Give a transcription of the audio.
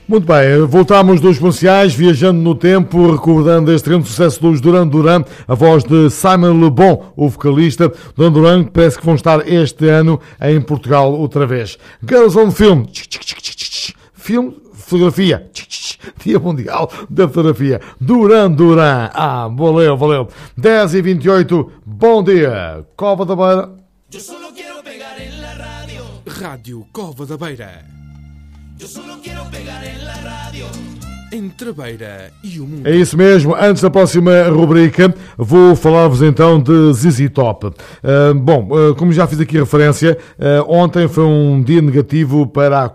Muito bem, voltámos dos comerciais, viajando no tempo, recordando este grande sucesso dos Duran Duran, a voz de Simon Le Bon, o vocalista. Duran Duran, que parece que vão estar este ano em Portugal outra vez. Girls on Film, filme, fotografia, Dia Mundial da Fotografia. Duran Duran, valeu. 10h28, bom dia, Cova da Beira. Eu solo quero pegar en la radio. Rádio Cova da Beira. Eu solo quero pegar en la radio. Entre a Beira e o mundo. É isso mesmo. Antes da próxima rubrica, vou falar-vos então de ZZ Top. Como já fiz aqui referência, ontem foi um dia negativo para a